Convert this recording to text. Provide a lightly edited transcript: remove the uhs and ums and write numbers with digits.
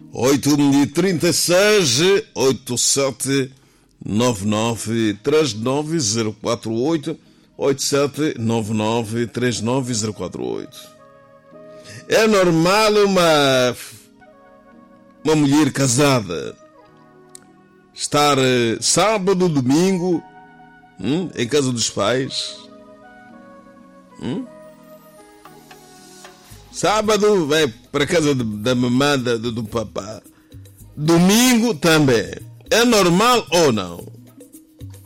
836 8799 39048 8799 39048. É normal uma mulher casada estar sábado, domingo em casa dos pais? Sábado vai para casa da mamãe, do papá. Domingo também. É normal ou não?